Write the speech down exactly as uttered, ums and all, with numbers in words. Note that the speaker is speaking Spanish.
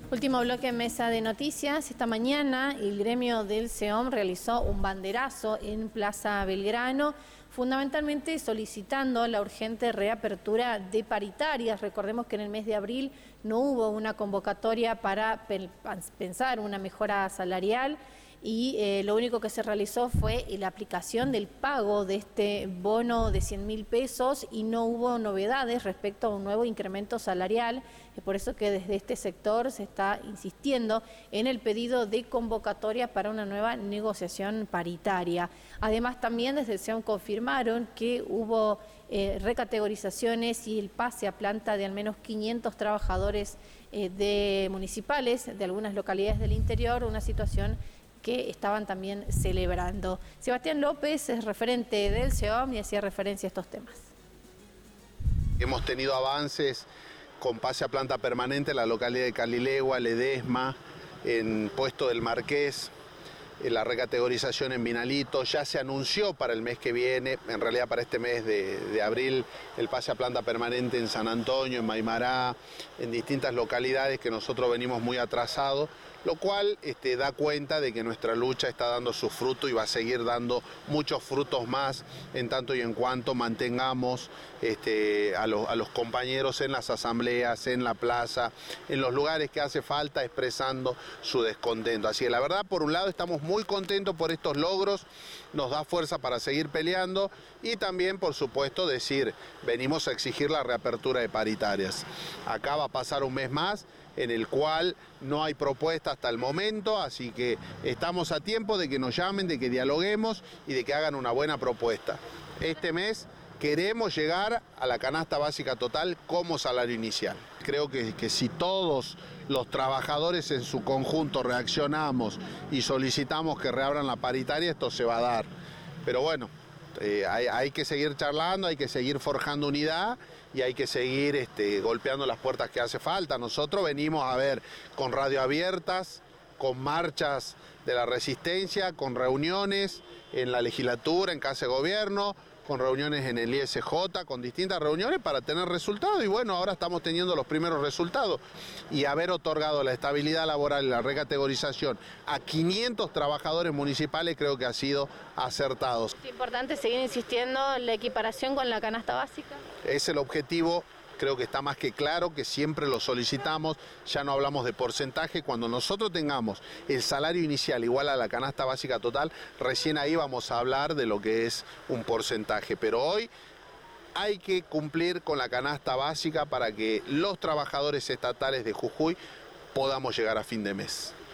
Último bloque en Mesa de Noticias. Esta mañana el gremio del SEOM realizó un banderazo en Plaza Belgrano, fundamentalmente solicitando la urgente reapertura de paritarias. Recordemos que en el mes de abril no hubo una convocatoria para pensar una mejora salarial y eh, lo único que se realizó fue la aplicación del pago de este bono de cien mil pesos y no hubo novedades respecto a un nuevo incremento salarial. Es por eso que desde este sector se está insistiendo en el pedido de convocatoria para una nueva negociación paritaria. Además, también desde el SEOM confirmaron que hubo eh, recategorizaciones y el pase a planta de al menos quinientos trabajadores eh, de municipales de algunas localidades del interior, una situación que estaban también celebrando. Sebastián López es referente del SEOM y hacía referencia a estos temas. Hemos tenido avances con pase a planta permanente en la localidad de Calilegua, Ledesma, en Puesto del Marqués, en la recategorización en Vinalito. Ya se anunció para el mes que viene, en realidad para este mes de, de abril, el pase a planta permanente en San Antonio, en Maimará, en distintas localidades que nosotros venimos muy atrasados, lo cual este, da cuenta de que nuestra lucha está dando su fruto y va a seguir dando muchos frutos más en tanto y en cuanto mantengamos este, a, los, a los compañeros en las asambleas, en la plaza, en los lugares que hace falta expresando su descontento. Así que la verdad, por un lado estamos muy contentos por estos logros, nos da fuerza para seguir peleando y también, por supuesto, decir, venimos a exigir la reapertura de paritarias. Acá va a pasar un mes más en el cual no hay propuesta hasta el momento, así que estamos a tiempo de que nos llamen, de que dialoguemos y de que hagan una buena propuesta. Este mes queremos llegar a la canasta básica total como salario inicial. Creo que, que si todos los trabajadores en su conjunto reaccionamos y solicitamos que reabran la paritaria, esto se va a dar. Pero bueno, eh, hay, hay que seguir charlando, hay que seguir forjando unidad y hay que seguir este, golpeando las puertas que hace falta. Nosotros venimos a ver con radio abiertas, con marchas de la resistencia, con reuniones en la legislatura, en Casa de Gobierno, con reuniones en el I S J, con distintas reuniones para tener resultados y bueno, ahora estamos teniendo los primeros resultados y haber otorgado la estabilidad laboral y la recategorización a quinientos trabajadores municipales creo que ha sido acertado. Es importante seguir insistiendo en la equiparación con la canasta básica. Es el objetivo. Creo que está más que claro, que siempre lo solicitamos, ya no hablamos de porcentaje, cuando nosotros tengamos el salario inicial igual a la canasta básica total, recién ahí vamos a hablar de lo que es un porcentaje, pero hoy hay que cumplir con la canasta básica para que los trabajadores estatales de Jujuy podamos llegar a fin de mes.